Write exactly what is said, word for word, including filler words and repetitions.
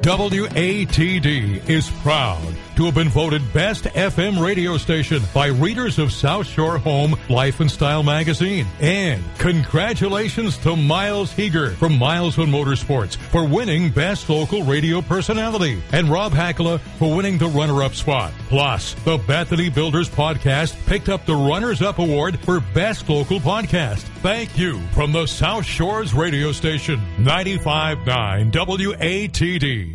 W A T D is proud to have been voted Best F M Radio Station by readers of South Shore Home Life and Style magazine. And congratulations to Miles Heeger from Miles on Motorsports for winning Best Local Radio Personality, and Rob Hackala for winning the runner-up spot. Plus, the Bethany Builders Podcast picked up the Runners-Up Award for Best Local Podcast. Thank you from the South Shores Radio Station, ninety-five point nine W A T D.